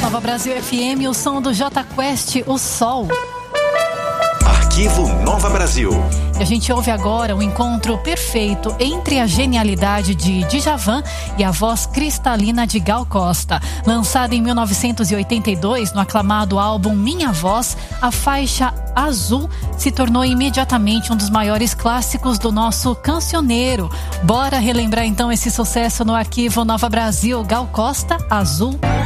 Nova Brasil FM, o som do J Quest, O Sol. Arquivo Nova Brasil. E a gente ouve agora um encontro perfeito entre a genialidade de Djavan e a voz cristalina de Gal Costa. Lançada em 1982 no aclamado álbum Minha Voz, a faixa Azul se tornou imediatamente um dos maiores clássicos do nosso cancioneiro. Bora relembrar então esse sucesso no Arquivo Nova Brasil. Gal Costa, Azul.